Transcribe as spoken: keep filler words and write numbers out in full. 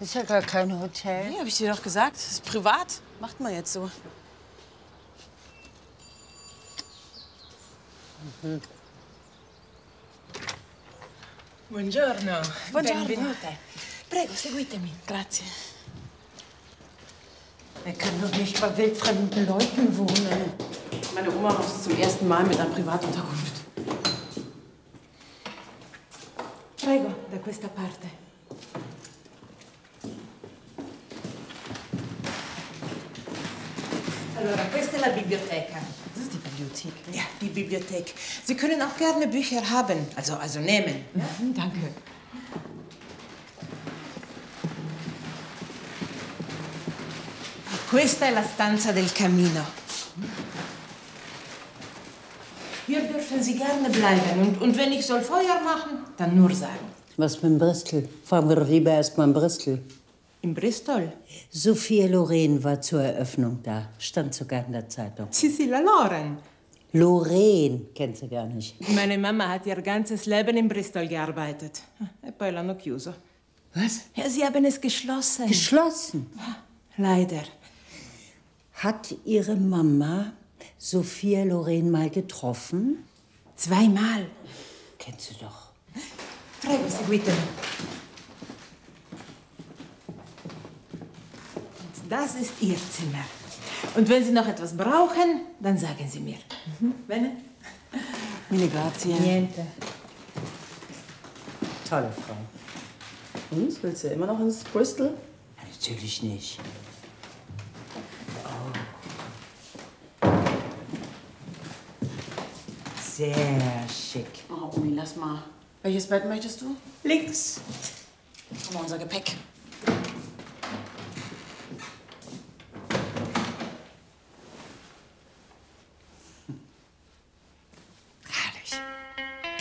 Ist ja gar kein Hotel. Nee, hab ich dir doch gesagt. Das ist privat. Macht man jetzt so. Mhm. Buongiorno. Buongiorno. Benvenuta. Prego, seguitemi. Grazie. Er kann doch nicht bei wildfremden Leuten wohnen. Meine Oma macht zum ersten Mal mit einer Privatunterkunft. Prego, da questa parte. Allora, questa è la biblioteca. Das ist die Bibliothek. Ja, die Bibliothek. Sie können auch gerne Bücher haben, also, also nehmen. Ja? Mhm, danke. Questa è la stanza del camino. Hier dürfen Sie gerne bleiben. Und, und wenn ich soll Feuer machen, dann nur sagen. Was mit Bristol? Fragen wir doch lieber erst mal in Bristol. In Bristol? Sophia Loren war zur Eröffnung da. Stand sogar in der Zeitung. Cecilia Loren. Loren kennt sie gar nicht. Meine Mama hat ihr ganzes Leben in Bristol gearbeitet. E poi l'hanno chiuso. Was? Ja, sie haben es geschlossen. Geschlossen? Leider. Hat Ihre Mama Sophia Loren mal getroffen? Zweimal. Kennt sie doch. Prego, seguitemi. Und das ist Ihr Zimmer. Und wenn Sie noch etwas brauchen, dann sagen Sie mir. Mhm. Bene? Mille grazie. Niente. Tolle Frau. Und? Willst du immer noch ins Bristol? Natürlich nicht. Sehr schick. Oh, Omi, lass mal. Welches Bett möchtest du? Links. Guck mal, unser Gepäck.